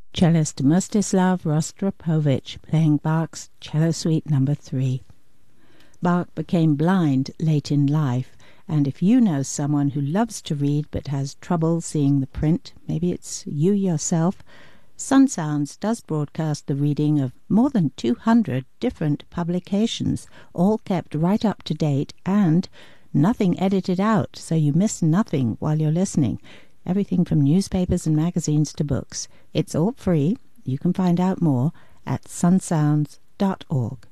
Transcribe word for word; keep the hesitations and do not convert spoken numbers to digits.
Cellist Mstislav Rostropovich playing Bach's Cello Suite number three. Bach became blind late in life, and if you know someone who loves to read but has trouble seeing the print, maybe it's you yourself, Sun Sounds does broadcast the reading of more than two hundred different publications, all kept right up to date and nothing edited out, so you miss nothing while you're listening. Everything from newspapers and magazines to books. It's all free. You can find out more at sun sounds dot org.